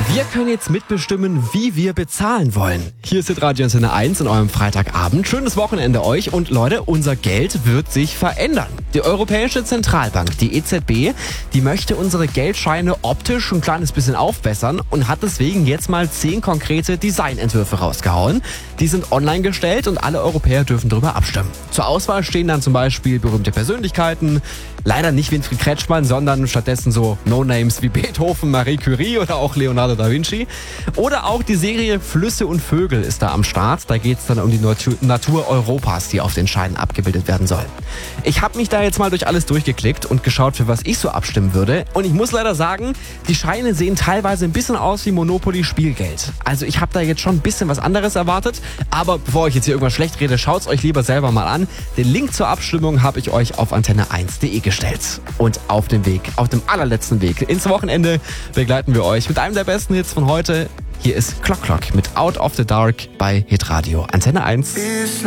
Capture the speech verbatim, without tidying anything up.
Wir können jetzt mitbestimmen, wie wir bezahlen wollen. Hier ist Radio Antenne eins in eurem Freitagabend. Schönes Wochenende euch und Leute, unser Geld wird sich verändern. Die Europäische Zentralbank, die E Z B, die möchte unsere Geldscheine optisch ein kleines bisschen aufbessern und hat deswegen jetzt mal zehn konkrete Designentwürfe rausgehauen. Die sind online gestellt und alle Europäer dürfen darüber abstimmen. Zur Auswahl stehen dann zum Beispiel berühmte Persönlichkeiten, leider nicht Winfried Kretschmann, sondern stattdessen so No-Names wie Beethoven, Marie Curie oder auch Leonardo da Vinci. Oder auch die Serie Flüsse und Vögel ist da am Start. Da geht es dann um die Natur, Natur Europas, die auf den Scheinen abgebildet werden soll. Ich habe mich da jetzt mal durch alles durchgeklickt und geschaut, für was ich so abstimmen würde. Und ich muss leider sagen, die Scheine sehen teilweise ein bisschen aus wie Monopoly Spielgeld. Also ich habe da jetzt schon ein bisschen was anderes erwartet. Aber bevor ich jetzt hier irgendwas schlecht rede, schaut es euch lieber selber mal an. Den Link zur Abstimmung habe ich euch auf antenne eins punkt de gestellt. Und auf dem Weg, auf dem allerletzten Weg ins Wochenende begleiten wir euch mit einem der besten Hits von heute. Hier ist Clock Clock mit Out of the Dark bei Hitradio Antenne eins.